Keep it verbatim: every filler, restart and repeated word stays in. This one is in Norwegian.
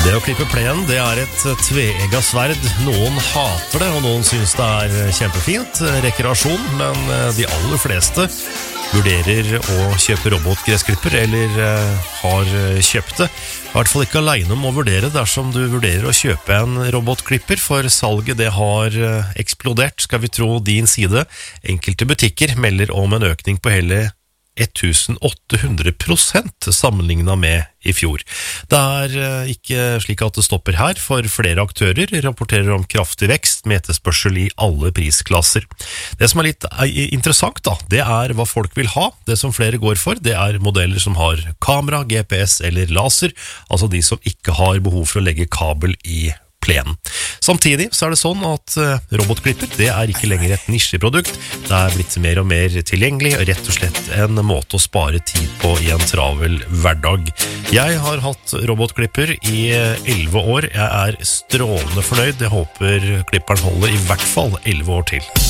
Det å klippe plen, det er et tveegget sverd. Noen hater det, og noen synes det er kjempefint, rekreasjon, men de aller fleste vurderer å kjøpe robotgressklipper, eller har kjøpt det. I hvert fall ikke alene om å vurdere dersom du vurderer å kjøpe en robotklipper, for salget det har eksplodert, skal vi tro din side. Enkelte butikker melder om en økning på hele åtte hundre prosent sammenlignet med i fjor. Det er ikke slik at det stopper her, for flere aktører rapporterer om kraftig vekst med etterspørsel i alle prisklasser. Det som er litt interessant da, det er hva folk vil ha. Det som flere går for, det er modeller som har kamera, G P S eller laser, altså de som ikke har behov for å legge kabel i plenen. Samtidig så er det sånn at robotklipper, det er ikke lenger et nisjeprodukt. Det er blitt mer og mer tilgjengelig, og rett og slett en måte å spare tid på i en travel hverdag. Jeg har hatt robotklipper i elleve år. Jeg er strålende fornøyd. Jeg håper klipperen holder i hvert fall elleve år til.